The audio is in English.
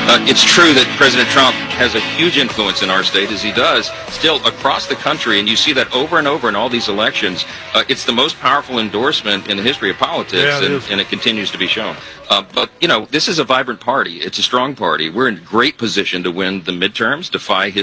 It's true that President Trump has a huge influence in our state, as he does still across the country, and you see that over and over in all these elections. It's the most powerful endorsement in the history of politics, and it continues to be shown. But, you know, this is a vibrant party. It's a strong party. We're in great position to win the midterms, defy history.